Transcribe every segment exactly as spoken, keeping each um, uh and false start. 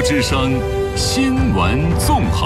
国之声新闻纵横。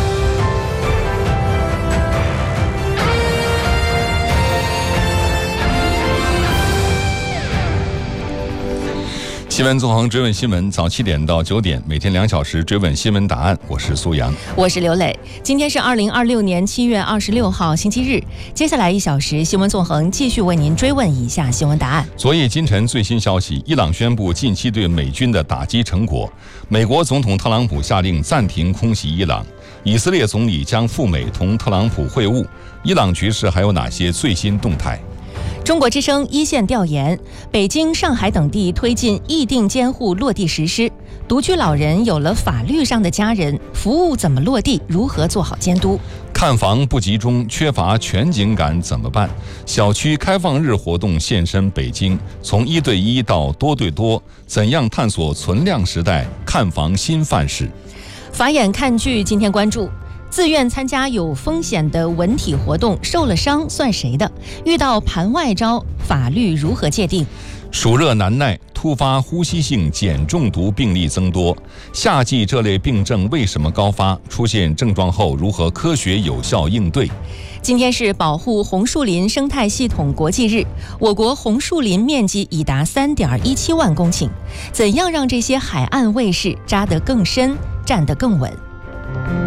新闻纵横追问新闻，早七点到九点，每天两小时追问新闻答案。我是苏阳， 我是刘磊。今天是二零二六年七月二十六号星期日。接下来一小时，新闻纵横继续为您追问以下新闻答案。 昨夜今晨最新消息，伊朗宣布近期对美军的打击成果。美国总统特朗普下令暂停空袭伊朗，以色列总理将赴美同特朗普会晤。伊朗局势还有哪些最新动态？ 中国之声一线调研，北京、上海等地推进议定监护落地实施，独居老人有了法律上的家人，服务怎么落地？如何做好监督？ 看房不集中，缺乏全景感怎么办？小区开放日活动现身北京，从一对一到多对多，怎样探索存量时代看房新范式？ 法眼看剧今天关注。自愿参加有风险的文体活动，受了伤算谁的？遇到盘外招，法律如何界定？ 暑热难耐，突发呼吸性碱中毒病例增多。夏季这类病症为什么高发？出现症状后如何科学有效应对？ 今天是保护红树林生态系统国际日，我国红树林面积已达三点一七万公顷，怎样让这些海岸卫士扎得更深，站得更稳？